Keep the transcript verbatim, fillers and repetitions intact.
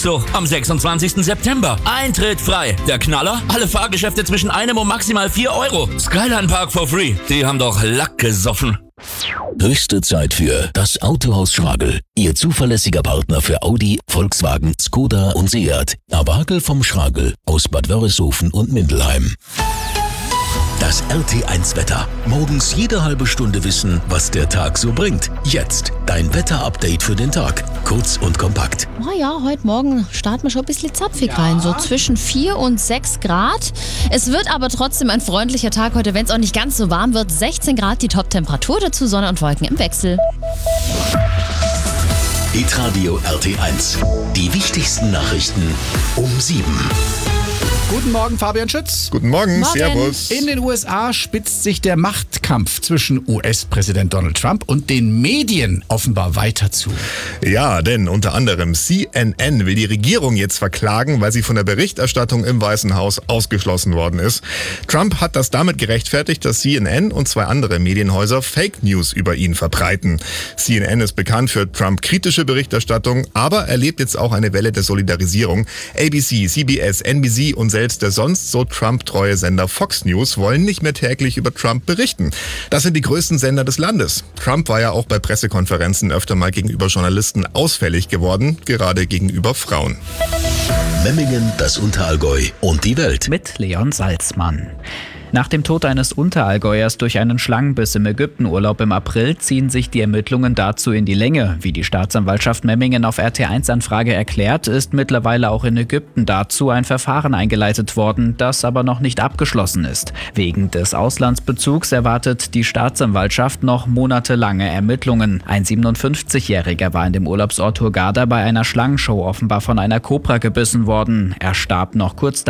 So, am sechsundzwanzigsten September. Eintritt frei. Der Knaller? Alle Fahrgeschäfte zwischen einem und maximal vier Euro. Skyline Park for free. Die haben doch Lack gesoffen. Höchste Zeit für das Autohaus Schragel. Ihr zuverlässiger Partner für Audi, Volkswagen, Skoda und Seat. Abagel vom Schragel aus Bad Wörishofen und Mindelheim. Das R T eins Wetter. Morgens jede halbe Stunde wissen, was der Tag so bringt. Jetzt dein Wetter-Update für den Tag. Kurz und kompakt. Oh ja, heute Morgen starten wir schon ein bisschen zapfig ja. rein. So zwischen vier und sechs Grad. Es wird aber trotzdem ein freundlicher Tag heute, wenn es auch nicht ganz so warm wird. sechzehn Grad die Top-Temperatur, dazu Sonne und Wolken im Wechsel. Hitradio R T eins. Die wichtigsten Nachrichten um sieben. Guten Morgen, Fabian Schütz. Guten Morgen, Morgen. Servus. In den U S A spitzt sich der Machtkampf zwischen U S-Präsident Donald Trump und den Medien offenbar weiter zu. Ja, denn unter anderem C N N will die Regierung jetzt verklagen, weil sie von der Berichterstattung im Weißen Haus ausgeschlossen worden ist. Trump hat das damit gerechtfertigt, dass C N N und zwei andere Medienhäuser Fake News über ihn verbreiten. C N N ist bekannt für Trump-kritische Berichterstattung, aber erlebt jetzt auch eine Welle der Solidarisierung. A B C, C B S, N B C und selbst der sonst so Trump-treue Sender Fox News wollen nicht mehr täglich über Trump berichten. Das sind die größten Sender des Landes. Trump war ja auch bei Pressekonferenzen öfter mal gegenüber Journalisten ausfällig geworden, gerade gegenüber Frauen. Memmingen, das Unterallgäu und die Welt. Mit Leon Salzmann. Nach dem Tod eines Unterallgäuers durch einen Schlangenbiss im Ägyptenurlaub im April ziehen sich die Ermittlungen dazu in die Länge. Wie die Staatsanwaltschaft Memmingen auf R T eins Anfrage erklärt, ist mittlerweile auch in Ägypten dazu ein Verfahren eingeleitet worden, das aber noch nicht abgeschlossen ist. Wegen des Auslandsbezugs erwartet die Staatsanwaltschaft noch monatelange Ermittlungen. Ein siebenundfünfzigjähriger war in dem Urlaubsort Hurghada bei einer Schlangenshow offenbar von einer Kobra gebissen worden. Er starb noch kurz